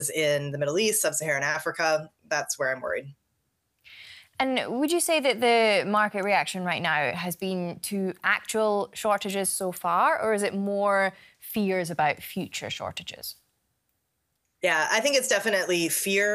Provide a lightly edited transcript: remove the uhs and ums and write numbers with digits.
in the Middle East, Sub-Saharan Africa. That's where I'm worried. And would you say that the market reaction right now has been to actual shortages so far, or is it more fears about future shortages? Yeah, I think it's definitely fear